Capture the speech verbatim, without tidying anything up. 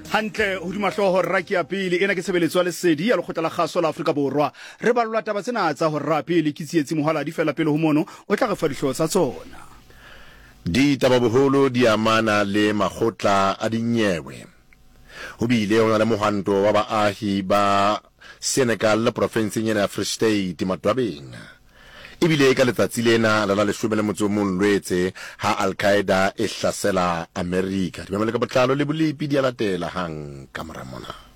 hantle hodima hloho raki ya pele ena ke tshebeletso le sedi ya lekgotla la kgaso la Afrika Borwa re balola taba tsena tsa ho rra pele ke tsietsi mohala di fela pele ho mono o tla re fa dihlo tsa tsona di taba boholo di amana le makgotla a dinyewe ho bile ho na le mohanto wa baahi ba Senegal le province ya Free State Matwabeng ibile ka letsatsi lena la la leshome le motso mong lwetse ha Al-Qaeda e hlasela America di memele ka botlalo le bolipi di alatela hang kamera mona.